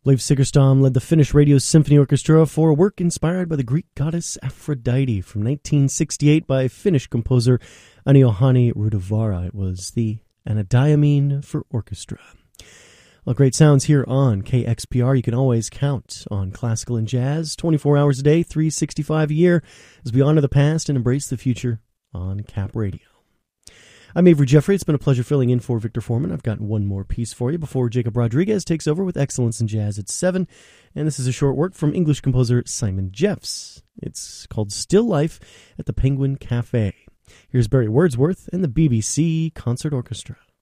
Leif Sigerstam led the Finnish Radio Symphony Orchestra for a work inspired by the Greek goddess Aphrodite from 1968 by Finnish composer Aniohani Rudavara. It was the Anadiamine for Orchestra. Well, great sounds here on KXPR. You can always count on classical and jazz 24 hours a day, 365 a year, as we honor the past and embrace the future on Cap Radio. I'm Avery Jeffrey. It's been a pleasure filling in for Victor Foreman. I've got one more piece for you before Jacob Rodriguez takes over with Excellence in Jazz at 7. And this is a short work from English composer Simon Jeffs. It's called Still Life at the Penguin Cafe. Here's Barry Wordsworth and the BBC Concert Orchestra.